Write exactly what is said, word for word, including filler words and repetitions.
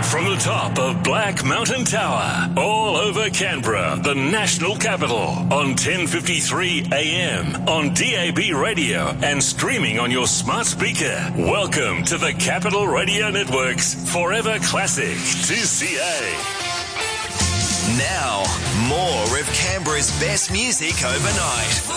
from the top of Black Mountain Tower, all over Canberra, the national capital, on ten fifty-three A M, on D A B radio and streaming on your smart speaker. Welcome to the Capital Radio Network's Forever Classic two C A. Now, more of Canberra's best music overnight.